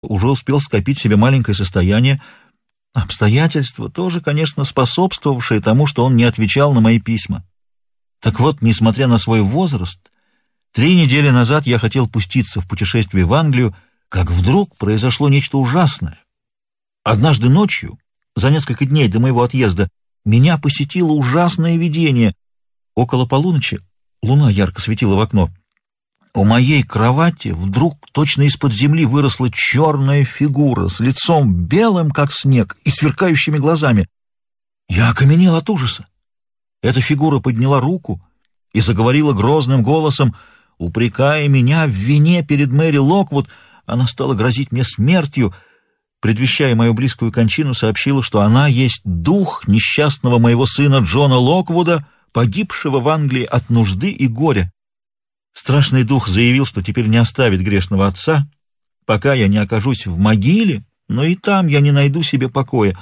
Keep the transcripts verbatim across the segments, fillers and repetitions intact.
уже успел скопить себе маленькое состояние, обстоятельства, тоже, конечно, способствовавшие тому, что он не отвечал на мои письма. Так вот, несмотря на свой возраст, три недели назад я хотел пуститься в путешествие в Англию, как вдруг произошло нечто ужасное. Однажды ночью, за несколько дней до моего отъезда, меня посетило ужасное видение. Около полуночи луна ярко светила в окно. У моей кровати вдруг точно из-под земли выросла черная фигура с лицом белым, как снег, и сверкающими глазами. Я окаменел от ужаса. Эта фигура подняла руку и заговорила грозным голосом, упрекая меня в вине перед Мэри Локвуд. Она стала грозить мне смертью, предвещая мою близкую кончину, сообщила, что она есть дух несчастного моего сына Джона Локвуда, погибшего в Англии от нужды и горя. Страшный дух заявил, что теперь не оставит грешного отца, пока я не окажусь в могиле, но и там я не найду себе покоя.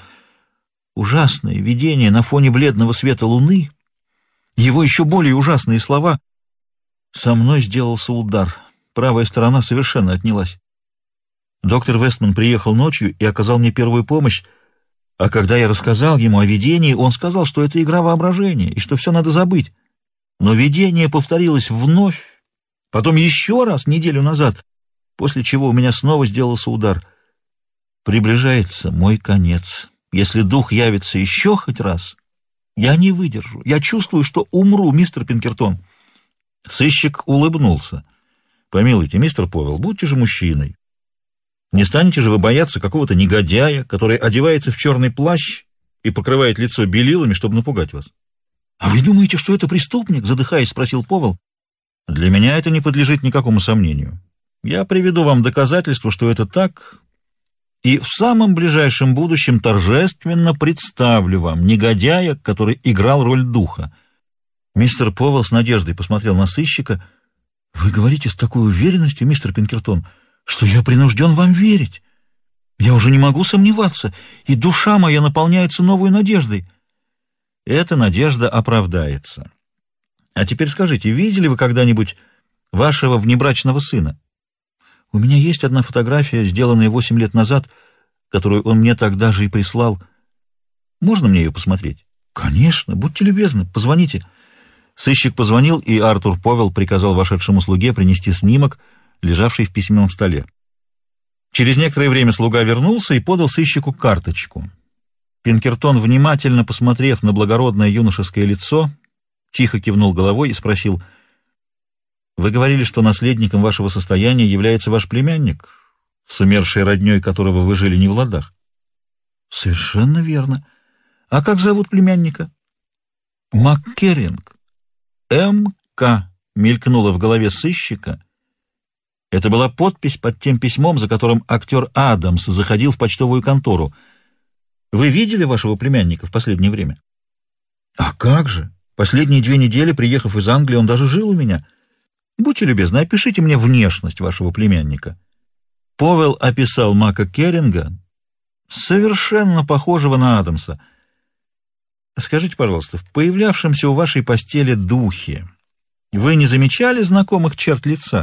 Ужасное видение на фоне бледного света луны, его еще более ужасные слова. Со мной сделался удар, правая сторона совершенно отнялась. Доктор Вестман приехал ночью и оказал мне первую помощь, а когда я рассказал ему о видении, он сказал, что это игра воображения и что все надо забыть. Но видение повторилось вновь, потом еще раз неделю назад, после чего у меня снова сделался удар. Приближается мой конец. Если дух явится еще хоть раз, я не выдержу. Я чувствую, что умру, мистер Пинкертон. Сыщик улыбнулся. Помилуйте, мистер Повелл, будьте же мужчиной. Не станете же вы бояться какого-то негодяя, который одевается в черный плащ и покрывает лицо белилами, чтобы напугать вас? — А вы думаете, что это преступник? — задыхаясь, спросил Повелл. — Для меня это не подлежит никакому сомнению. Я приведу вам доказательства, что это так, и в самом ближайшем будущем торжественно представлю вам негодяя, который играл роль духа. Мистер Повелл с надеждой посмотрел на сыщика. — Вы говорите с такой уверенностью, мистер Пинкертон, что я принужден вам верить. Я уже не могу сомневаться, и душа моя наполняется новой надеждой. Эта надежда оправдается. А теперь скажите, видели вы когда-нибудь вашего внебрачного сына? У меня есть одна фотография, сделанная восемь лет назад, которую он мне тогда же и прислал. Можно мне ее посмотреть? Конечно, будьте любезны, позвоните. Сыщик позвонил, и Артур Повелл приказал вошедшему слуге принести снимок, лежавший в письменном столе. Через некоторое время слуга вернулся и подал сыщику карточку. Пинкертон, внимательно посмотрев на благородное юношеское лицо, тихо кивнул головой и спросил: «Вы говорили, что наследником вашего состояния является ваш племянник, с умершей родней которого вы жили не в ладах?» «Совершенно верно. А как зовут племянника?» «МакКерринг». «М К» мелькнуло в голове сыщика. Это была подпись под тем письмом, за которым актер Адамс заходил в почтовую контору. Вы видели вашего племянника в последнее время? А как же? Последние две недели, приехав из Англии, он даже жил у меня. Будьте любезны, опишите мне внешность вашего племянника. Повелл описал Мака Керринга, совершенно похожего на Адамса. Скажите, пожалуйста, в появлявшемся у вашей постели духе вы не замечали знакомых черт лица?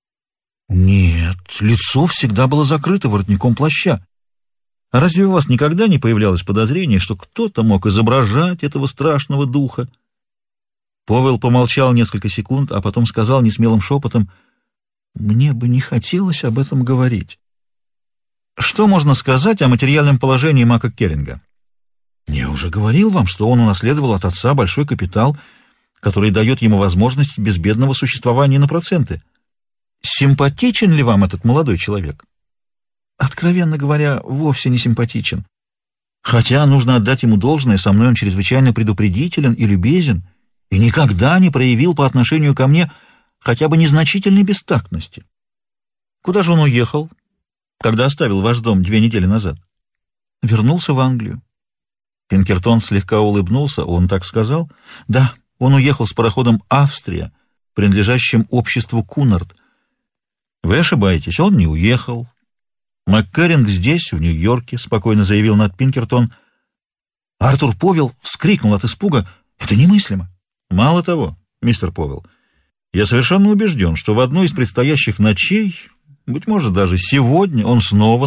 Нет, лицо всегда было закрыто воротником плаща. А разве у вас никогда не появлялось подозрение, что кто-то мог изображать этого страшного духа? Повелл помолчал несколько секунд, а потом сказал несмелым шепотом: «Мне бы не хотелось об этом говорить». Что можно сказать о материальном положении Мака Керринга? Я уже говорил вам, что он унаследовал от отца большой капитал, который дает ему возможность безбедного существования на проценты. Симпатичен ли вам этот молодой человек? Откровенно говоря, вовсе не симпатичен. Хотя, нужно отдать ему должное, со мной он чрезвычайно предупредителен и любезен, и никогда не проявил по отношению ко мне хотя бы незначительной бестактности. Куда же он уехал, когда оставил ваш дом две недели назад? Вернулся в Англию. Пинкертон слегка улыбнулся. Он так сказал? Да, он уехал с пароходом «Австрия», принадлежащим обществу «Кунард». Вы ошибаетесь, он не уехал. МакКерринг здесь, в Нью-Йорке, спокойно заявил Нат Пинкертон. Артур Повелл вскрикнул от испуга. Это немыслимо. Мало того, мистер Повелл, я совершенно убежден, что в одну из предстоящих ночей, быть может, даже сегодня, он снова